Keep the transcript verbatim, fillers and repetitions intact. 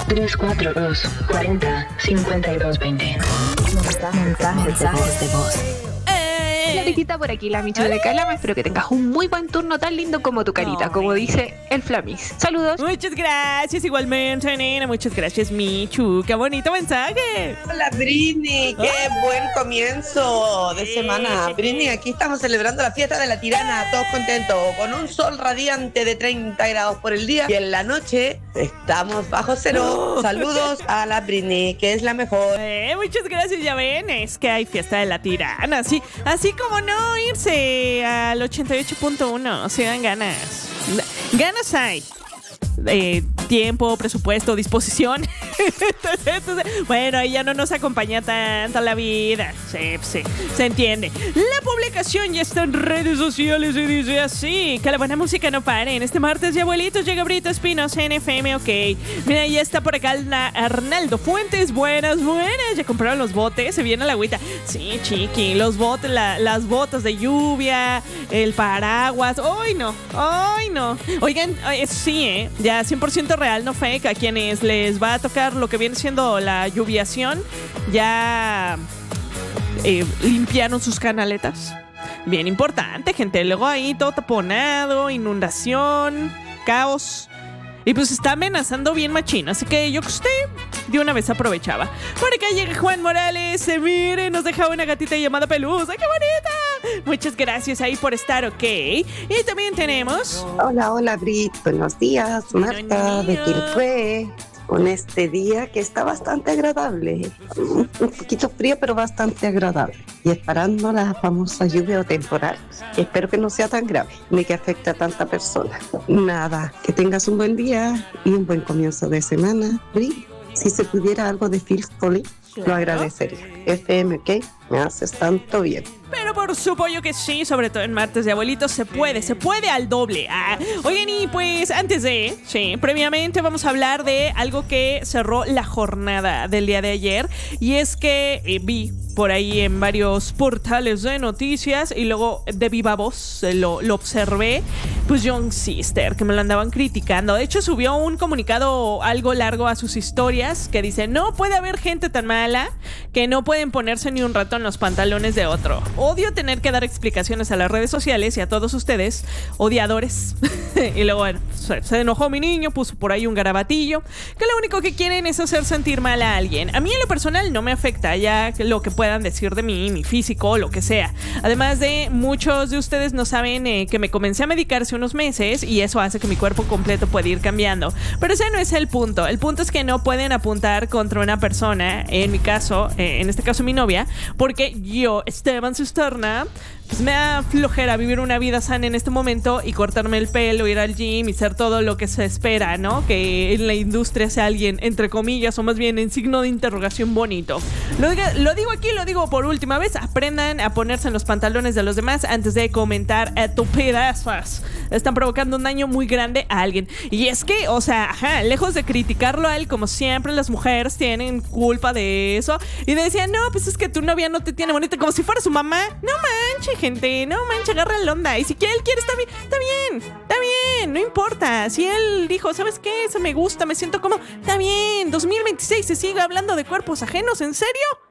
tres cuatro dos, cuarenta, cincuenta y dos, veinte. Mensajes de voz. De voz. Claritita por aquí, la Michu de Calama. Espero que tengas un muy buen turno, tan lindo como tu carita, como dice el Flamis. Saludos. Muchas gracias, igualmente, nena. Muchas gracias, Michu. Qué bonito mensaje. Hola, Britney. Qué buen comienzo de semana. Britney, aquí estamos celebrando la fiesta de la tirana, todos contentos, con un sol radiante de treinta grados por el día. Y en la noche estamos bajo cero. Saludos a la Britney, que es la mejor. Eh, muchas gracias, ya ven. Es que hay fiesta de la tirana. Así, así como no irse al ochenta y ocho punto uno. Se dan ganas. Ganas hay. Eh, tiempo, presupuesto, disposición. entonces, entonces, bueno, ahí ya no nos acompaña tanto la vida. Sí, sí, se entiende. La publicación ya está en redes sociales y dice así: que la buena música no pare. En este martes de abuelitos llega Brito Espinos en F M, ok. Mira, ya está por acá Arnaldo Fuentes. Buenas, buenas. Ya compraron los botes, se viene la agüita. Sí, chiqui, los botes, la, las botas de lluvia, el paraguas. ¡Ay, no! ¡Ay, no! Oigan, eso sí, ¿eh? Ya cien por ciento real, no fake. A quienes les va a tocar lo que viene siendo la lluviación, ya eh, limpiaron sus canaletas. Bien importante, gente. Luego ahí todo taponado, inundación, caos. Y pues está amenazando bien machín. Así que yo que usted de una vez aprovechaba. Por acá llega Juan Morales. Se mire, nos deja una gatita llamada Pelusa. ¡Qué bonita! Muchas gracias ahí por estar, ok. Y también tenemos... Hola, hola, Brit. Buenos días. Marta de Quilpué. Con este día que está bastante agradable. Un poquito frío, pero bastante agradable. Y esperando la famosa lluvia o temporal. Espero que no sea tan grave, ni que afecte a tanta persona. Nada, que tengas un buen día y un buen comienzo de semana, Bri. Si se pudiera algo de Phil Collins, claro, lo agradecería. F M, ¿ok? Me haces tanto bien. Pero por supuesto que sí, sobre todo en martes de abuelitos se puede, se puede al doble. Ah, oigan, y pues antes de, sí, previamente vamos a hablar de algo que cerró la jornada del día de ayer. Y es que eh, vi por ahí en varios portales de noticias y luego de viva voz eh, lo, lo observé, pues Young Sister, que me lo andaban criticando. De hecho subió un comunicado algo largo a sus historias que dice: no puede haber gente tan mala que no pueden ponerse ni un rato en los pantalones de otro. Odio tener que dar explicaciones a las redes sociales y a todos ustedes, odiadores. Y luego, bueno, se, se enojó mi niño, puso por ahí un garabatillo, que lo único que quieren es hacer sentir mal a alguien. A mí en lo personal no me afecta ya lo que puedan decir de mí, mi físico o lo que sea. Además de, muchos de ustedes no saben eh, que me comencé a medicar hace unos meses y eso hace que mi cuerpo completo pueda ir cambiando. Pero ese no es el punto. El punto es que no pueden apuntar contra una persona, en mi caso, eh, en este caso mi novia, porque yo, Esteban Cisterna, pues me da flojera vivir una vida sana en este momento y cortarme el pelo, ir al gym y ser todo lo que se espera, ¿no? Que en la industria sea alguien, entre comillas, o más bien en signo de interrogación bonito. Lo, diga, lo digo aquí, lo digo por última vez. Aprendan a ponerse en los pantalones de los demás antes de comentar estupidezas. Están provocando un daño muy grande a alguien. Y es que, o sea, ajá, lejos de criticarlo a él, como siempre las mujeres tienen culpa de eso, y decían, no, pues es que tu novia no te tiene bonita, como si fuera su mamá. No manches, gente, no manches, agarra la onda. Y si él quiere, está bien, está bien, está bien, no importa. Si él dijo, ¿sabes qué? Eso me gusta, me siento como, está bien. dos mil veintiséis se sigue hablando de cuerpos ajenos, ¿en serio?